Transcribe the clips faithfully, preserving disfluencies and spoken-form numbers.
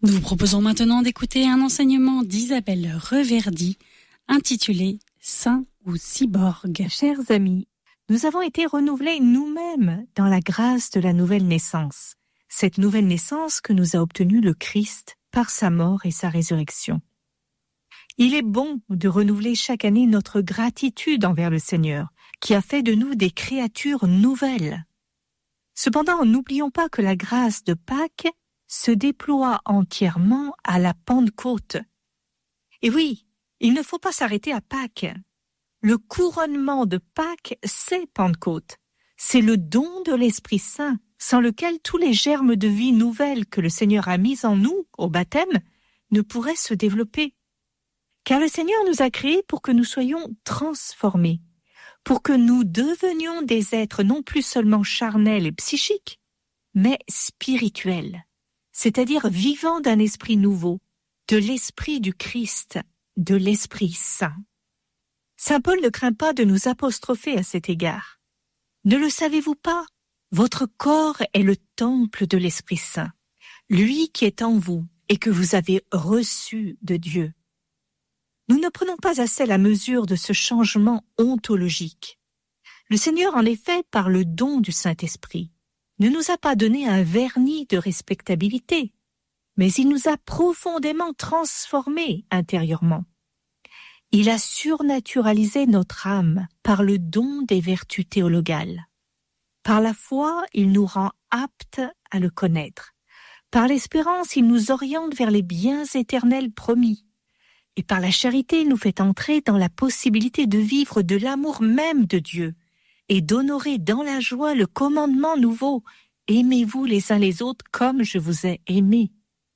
Nous vous proposons maintenant d'écouter un enseignement d'Isabelle Reverdy intitulé « Saint ou cyborg ». Chers amis, nous avons été renouvelés nous-mêmes dans la grâce de la nouvelle naissance, cette nouvelle naissance que nous a obtenue le Christ par sa mort et sa résurrection. Il est bon de renouveler chaque année notre gratitude envers le Seigneur, qui a fait de nous des créatures nouvelles. Cependant, n'oublions pas que la grâce de Pâques se déploie entièrement à la Pentecôte. Et oui, il ne faut pas s'arrêter à Pâques. Le couronnement de Pâques, c'est Pentecôte. C'est le don de l'Esprit Saint, sans lequel tous les germes de vie nouvelle que le Seigneur a mis en nous au baptême ne pourraient se développer. Car le Seigneur nous a créés pour que nous soyons transformés, pour que nous devenions des êtres non plus seulement charnels et psychiques, mais spirituels, c'est-à-dire vivant d'un esprit nouveau, de l'esprit du Christ, de l'Esprit Saint. Saint Paul ne craint pas de nous apostropher à cet égard. Ne le savez-vous pas? Votre corps est le temple de l'Esprit Saint, lui qui est en vous et que vous avez reçu de Dieu. Nous ne prenons pas assez la mesure de ce changement ontologique. Le Seigneur, en effet, par le don du Saint-Esprit, ne nous a pas donné un vernis de respectabilité, mais il nous a profondément transformés intérieurement. Il a surnaturalisé notre âme par le don des vertus théologales. Par la foi, il nous rend aptes à le connaître. Par l'espérance, il nous oriente vers les biens éternels promis. Et par la charité, il nous fait entrer dans la possibilité de vivre de l'amour même de Dieu et d'honorer dans la joie le commandement nouveau « Aimez-vous les uns les autres comme je vous ai aimés ».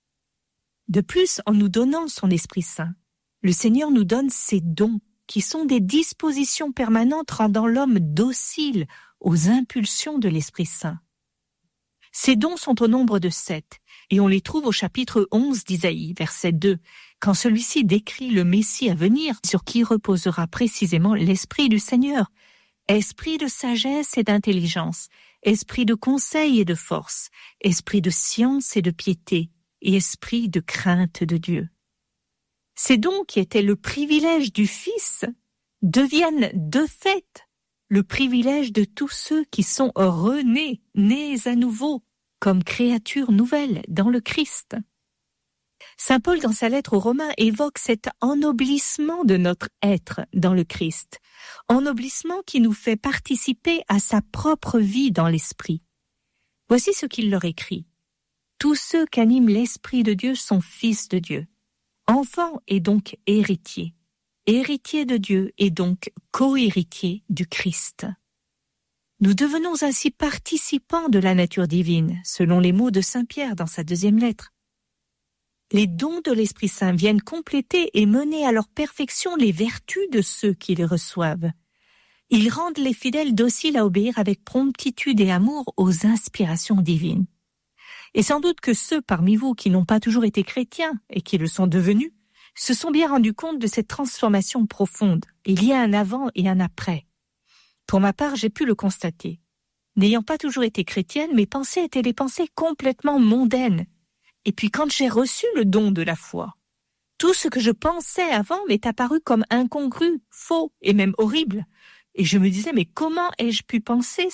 De plus, en nous donnant son Esprit Saint, le Seigneur nous donne ses dons qui sont des dispositions permanentes rendant l'homme docile aux impulsions de l'Esprit Saint. Ces dons sont au nombre de sept et on les trouve au chapitre onze d'Isaïe, verset deux, quand celui-ci décrit le Messie à venir sur qui reposera précisément l'Esprit du Seigneur, esprit de sagesse et d'intelligence, esprit de conseil et de force, esprit de science et de piété, et esprit de crainte de Dieu. Ces dons qui étaient le privilège du Fils deviennent de fait le privilège de tous ceux qui sont renés, nés à nouveau, comme créatures nouvelles dans le Christ. Saint Paul, dans sa lettre aux Romains, évoque cet ennoblissement de notre être dans le Christ, ennoblissement qui nous fait participer à sa propre vie dans l'Esprit. Voici ce qu'il leur écrit. Tous ceux qu'anime l'Esprit de Dieu sont fils de Dieu. Enfants et donc héritiers. Héritiers de Dieu et donc co-héritiers du Christ. Nous devenons ainsi participants de la nature divine, selon les mots de Saint Pierre dans sa deuxième lettre. Les dons de l'Esprit Saint viennent compléter et mener à leur perfection les vertus de ceux qui les reçoivent. Ils rendent les fidèles dociles à obéir avec promptitude et amour aux inspirations divines. Et sans doute que ceux parmi vous qui n'ont pas toujours été chrétiens et qui le sont devenus, se sont bien rendus compte de cette transformation profonde. Il y a un avant et un après. Pour ma part, j'ai pu le constater. N'ayant pas toujours été chrétienne, mes pensées étaient des pensées complètement mondaines. Et puis quand j'ai reçu le don de la foi, tout ce que je pensais avant m'est apparu comme incongru, faux et même horrible. Et je me disais, mais comment ai-je pu penser